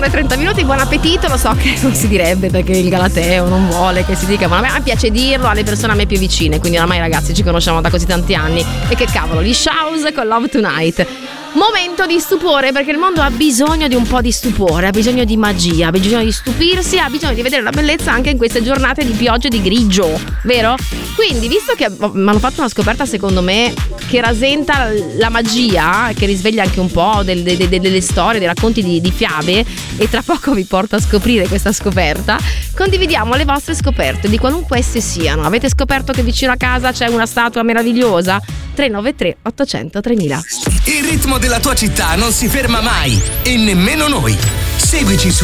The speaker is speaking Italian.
21:30, buon appetito. Lo so che non si direbbe perché il Galateo non vuole che si dica, ma a me piace dirlo alle persone a me più vicine, quindi oramai ragazzi ci conosciamo da così tanti anni. E che cavolo, gli Shouse con Love Tonight. Momento di stupore, perché il mondo ha bisogno di un po' di stupore, ha bisogno di magia, ha bisogno di stupirsi, ha bisogno di vedere la bellezza anche in queste giornate di pioggia e di grigio, vero? Quindi, visto che mi hanno fatto una scoperta secondo me che rasenta la magia, che risveglia anche un po' delle storie, dei racconti di fiabe, e tra poco vi porto a scoprire questa scoperta, condividiamo le vostre scoperte di qualunque esse siano. Avete scoperto che vicino a casa c'è una statua meravigliosa? 393 800 3000. Il ritmo della tua città non si ferma mai e nemmeno noi. Seguici su